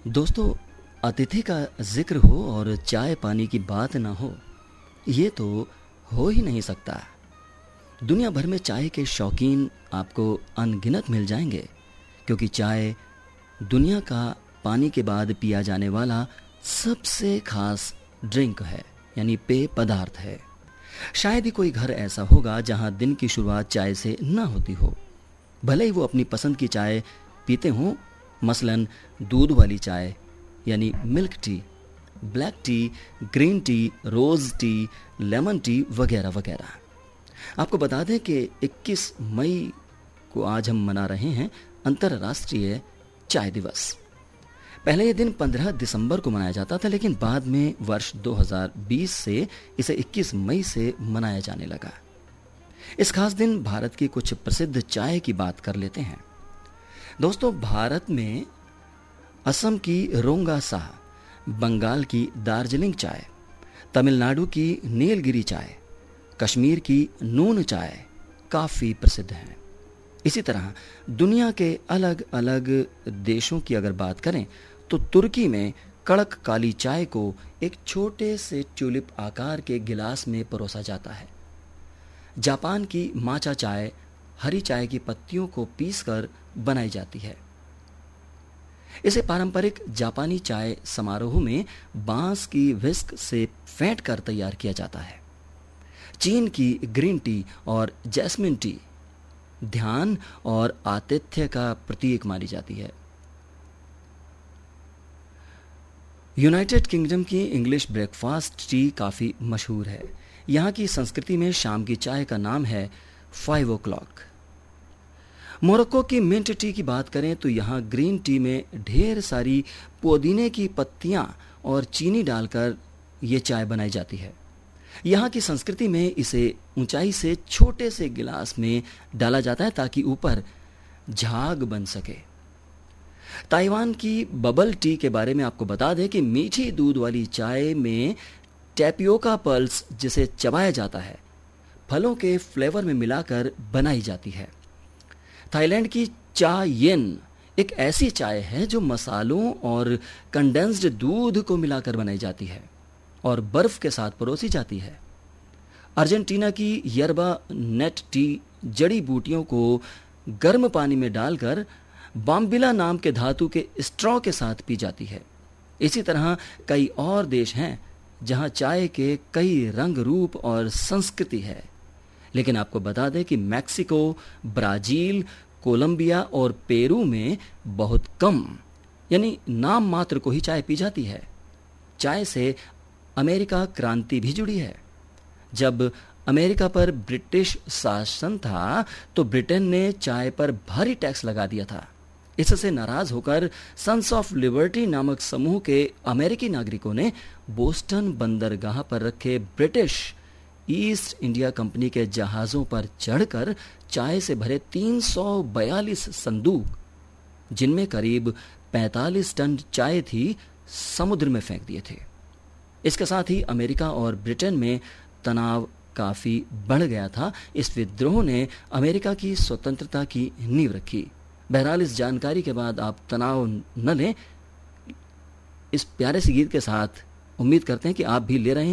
दोस्तों, अतिथि का जिक्र हो और चाय पानी की बात ना हो, ये तो हो ही नहीं सकता। दुनिया भर में चाय के शौकीन आपको अनगिनत मिल जाएंगे, क्योंकि चाय दुनिया का पानी के बाद पिया जाने वाला सबसे खास ड्रिंक है, यानी पेय पदार्थ है। शायद ही कोई घर ऐसा होगा जहां दिन की शुरुआत चाय से ना होती हो, भले ही वो अपनी पसंद की चाय पीते हों, मसलन दूध वाली चाय यानी milk tea, black T, green tea, रोज टी, लेमन टी वगैरह वगैरह। आपको बता दें कि 21 मई को आज हम मना रहे हैं अंतर्राष्ट्रीय चाय दिवस। पहले यह दिन 15 दिसंबर को मनाया जाता था, लेकिन बाद में वर्ष 2020 से इसे 21 मई से मनाया जाने लगा। इस खास दिन भारत की कुछ प्रसिद्ध चाय की बात कर लेते हैं। दोस्तों, भारत में असम की रोंगा शाह, बंगाल की दार्जिलिंग चाय, तमिलनाडु की नीलगिरी चाय, कश्मीर की नून चाय काफ़ी प्रसिद्ध हैं। इसी तरह दुनिया के अलग अलग देशों की अगर बात करें तो तुर्की में कड़क काली चाय को एक छोटे से ट्यूलिप आकार के गिलास में परोसा जाता है। जापान की माचा चाय हरी चाय की पत्तियों को पीसकर बनाई जाती है। इसे पारंपरिक जापानी चाय समारोह में बांस की व्हिस्क से फेंट कर तैयार किया जाता है। चीन की ग्रीन टी और जैस्मिन टी ध्यान और आतिथ्य का प्रतीक मानी जाती है। यूनाइटेड किंगडम की इंग्लिश ब्रेकफास्ट टी काफ़ी मशहूर है। यहाँ की संस्कृति में शाम की चाय का नाम है 5 o'clock। मोरक्को की मिंट टी की बात करें तो यहाँ ग्रीन टी में ढेर सारी पुदीने की पत्तियाँ और चीनी डालकर ये चाय बनाई जाती है। यहाँ की संस्कृति में इसे ऊंचाई से छोटे से गिलास में डाला जाता है ताकि ऊपर झाग बन सके। ताइवान की बबल टी के बारे में आपको बता दें कि मीठी दूध वाली चाय में टैपियोका पल्स, जिसे चबाया जाता है, फलों के फ्लेवर में मिलाकर बनाई जाती है। थाईलैंड की चा येन एक ऐसी चाय है जो मसालों और कंडेंस्ड दूध को मिलाकर बनाई जाती है और बर्फ के साथ परोसी जाती है। अर्जेंटीना की यर्बा नेट टी जड़ी बूटियों को गर्म पानी में डालकर बाम्बिला नाम के धातु के स्ट्रॉ के साथ पी जाती है। इसी तरह कई और देश हैं जहां चाय के कई रंग रूप और संस्कृति है, लेकिन आपको बता दें कि मैक्सिको, ब्राजील, कोलंबिया और पेरू में बहुत कम, यानी नाम मात्र को ही चाय पी जाती है। चाय से अमेरिका क्रांति भी जुड़ी है। जब अमेरिका पर ब्रिटिश शासन था तो ब्रिटेन ने चाय पर भारी टैक्स लगा दिया था। इससे नाराज होकर सन्स ऑफ लिबर्टी नामक समूह के अमेरिकी नागरिकों ने बोस्टन बंदरगाह पर रखे ब्रिटिश ईस्ट इंडिया कंपनी के जहाज़ों पर चढ़कर चाय से भरे 342 संदूक, जिनमें करीब 45 टन चाय थी, समुद्र में फेंक दिए थे। इसके साथ ही अमेरिका और ब्रिटेन में तनाव काफ़ी बढ़ गया था। इस विद्रोह ने अमेरिका की स्वतंत्रता की नींव रखी। बहरहाल, इस जानकारी के बाद आप तनाव न लें। इस प्यारे से गीत के साथ उम्मीद करते हैं कि आप भी ले रहे हैं